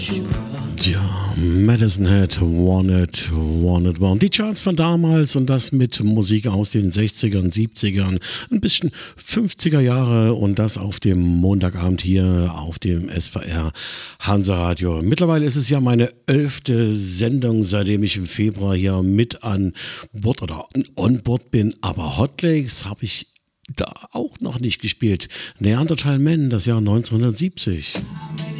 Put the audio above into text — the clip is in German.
Ja, Madison Head, Wanted, Wanted One. Die Charts von damals und das mit Musik aus den 60ern, 70ern, ein bisschen 50er Jahre und das auf dem Montagabend hier auf dem SVR Hansa-Radio. Mittlerweile ist es ja meine 11. Sendung, seitdem ich im Februar hier mit an Bord oder on Board bin, aber Hot Lakes habe ich da auch noch nicht gespielt. Neanderthal Man, das Jahr 1970.